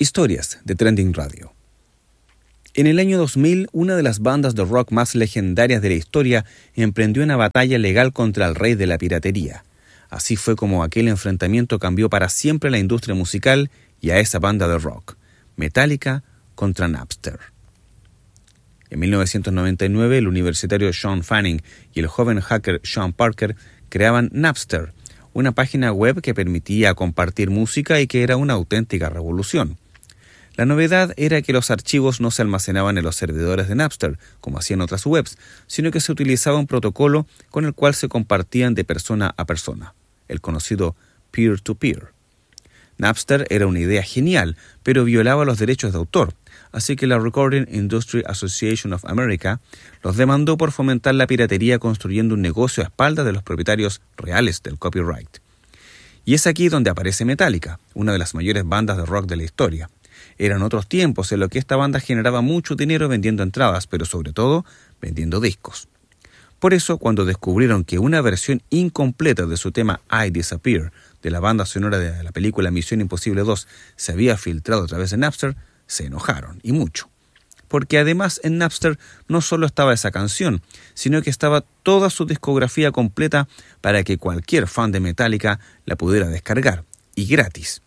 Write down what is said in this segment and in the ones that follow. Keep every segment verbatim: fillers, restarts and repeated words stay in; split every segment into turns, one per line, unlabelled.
Historias de Trending Radio. En el año dos mil, una de las bandas de rock más legendarias de la historia emprendió una batalla legal contra el rey de la piratería. Así fue como aquel enfrentamiento cambió para siempre la industria musical y a esa banda de rock, Metallica contra Napster. En mil novecientos noventa y nueve, el universitario Sean Fanning y el joven hacker Sean Parker creaban Napster, una página web que permitía compartir música y que era una auténtica revolución. La novedad era que los archivos no se almacenaban en los servidores de Napster, como hacían otras webs, sino que se utilizaba un protocolo con el cual se compartían de persona a persona, el conocido peer-to-peer. Napster era una idea genial, pero violaba los derechos de autor, así que la Recording Industry Association of America los demandó por fomentar la piratería construyendo un negocio a espaldas de los propietarios reales del copyright. Y es aquí donde aparece Metallica, una de las mayores bandas de rock de la historia. Eran otros tiempos en los que esta banda generaba mucho dinero vendiendo entradas, pero sobre todo vendiendo discos. Por eso, cuando descubrieron que una versión incompleta de su tema I Disappear, de la banda sonora de la película Misión Imposible dos, se había filtrado a través de Napster, se enojaron, y mucho. Porque además en Napster no solo estaba esa canción, sino que estaba toda su discografía completa para que cualquier fan de Metallica la pudiera descargar, y gratis.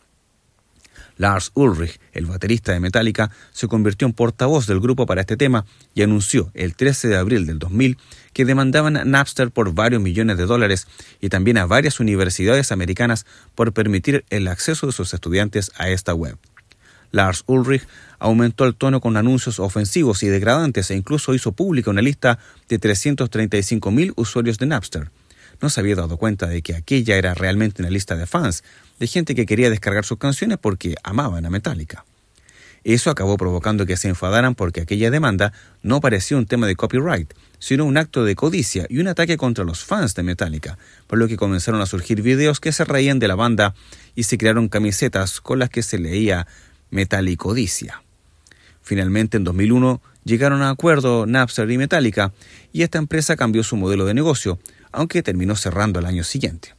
Lars Ulrich, el baterista de Metallica, se convirtió en portavoz del grupo para este tema y anunció el trece de abril del dos mil que demandaban a Napster por varios millones de dólares y también a varias universidades americanas por permitir el acceso de sus estudiantes a esta web. Lars Ulrich aumentó el tono con anuncios ofensivos y degradantes e incluso hizo pública una lista de trescientos treinta y cinco mil usuarios de Napster. No se había dado cuenta de que aquella era realmente una lista de fans, de gente que quería descargar sus canciones porque amaban a Metallica. Eso acabó provocando que se enfadaran porque aquella demanda no parecía un tema de copyright, sino un acto de codicia y un ataque contra los fans de Metallica, por lo que comenzaron a surgir videos que se reían de la banda y se crearon camisetas con las que se leía Metallicodicia. Finalmente, en dos mil uno, llegaron a acuerdo Napster y Metallica, y esta empresa cambió su modelo de negocio, aunque terminó cerrando al año siguiente.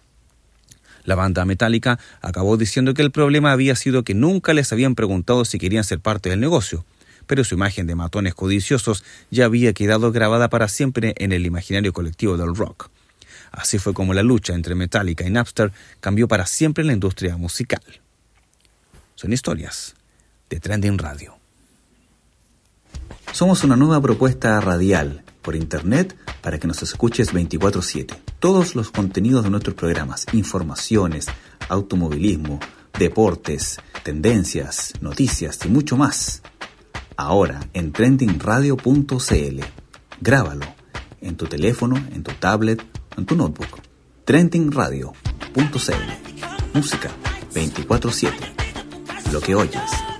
La banda Metallica acabó diciendo que el problema había sido que nunca les habían preguntado si querían ser parte del negocio, pero su imagen de matones codiciosos ya había quedado grabada para siempre en el imaginario colectivo del rock. Así fue como la lucha entre Metallica y Napster cambió para siempre la industria musical. Son historias de Trending Radio. Somos una nueva propuesta radial por internet para que nos escuches veinticuatro siete. Todos los contenidos de nuestros programas, informaciones, automovilismo, deportes, tendencias, noticias y mucho más. Ahora en trending radio punto c l. Grábalo en tu teléfono, en tu tablet, en tu notebook. trending radio punto c l. Música veinticuatro siete. Lo que oyes